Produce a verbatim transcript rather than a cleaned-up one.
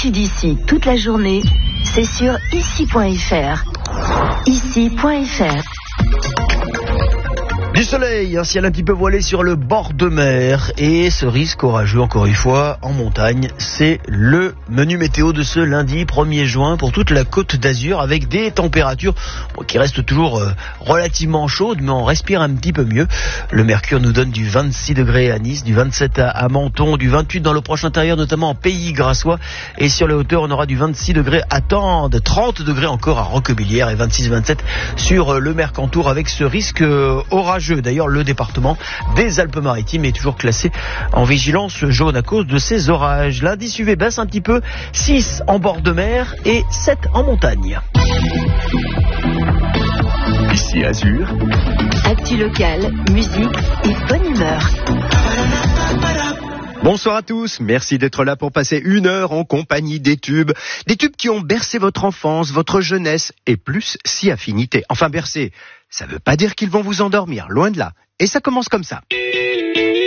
l'actu d'ici toute la journée, c'est sur ici point f r. ici point f r. Du soleil, un ciel un petit peu voilé sur le bord de mer et ce risque orageux encore une fois en montagne, c'est le menu météo de ce lundi premier juin pour toute la Côte d'Azur avec des températures qui restent toujours euh, relativement chaudes mais on respire un petit peu mieux. Le mercure nous donne du vingt-six degrés à Nice, du vingt-sept à, à Menton, du vingt-huit dans le proche intérieur notamment en Pays Grassois et sur les hauteurs on aura du vingt-six degrés à Tende, trente degrés encore à Roquebillière et vingt-six vingt-sept sur euh, le Mercantour avec ce risque euh, orageux. D'ailleurs, le département des Alpes-Maritimes est toujours classé en vigilance jaune à cause de ces orages. L'indice U V baisse un petit peu, six en bord de mer et sept en montagne. Ici Azur. Actu locale, musique et bonne humeur. Bonsoir à tous, merci d'être là pour passer une heure en compagnie des tubes. Des tubes qui ont bercé votre enfance, votre jeunesse et plus si affinité. Enfin bercé, ça veut pas dire qu'ils vont vous endormir, loin de là. Et ça commence comme ça.